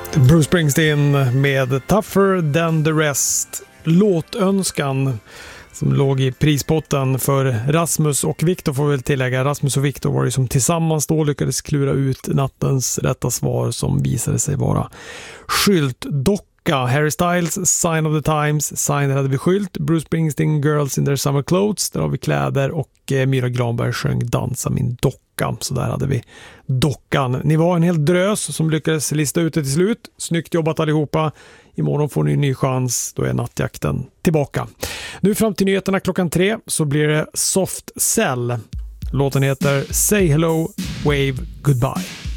Bruce Springsteen med Tougher Than The Rest. Låtönskan som låg i prispotten för Rasmus och Victor, får väl tillägga. Rasmus och Victor var ju som tillsammans då lyckades klura ut nattens rätta svar, som visade sig vara skyltdocka. Harry Styles, Sign of the Times. Sign hade vi skylt. Bruce Springsteen, Girls in their summer clothes. Där har vi kläder. Och Myra Granberg sjöng Dansa min docka. Så där hade vi dockan. Ni var en hel drös som lyckades lista ut det till slut. Snyggt jobbat allihopa. Imorgon får ni en ny chans. Då är nattjakten tillbaka. Nu fram till nyheterna 3:00 så blir det Soft Cell. Låten heter Say Hello, Wave Goodbye.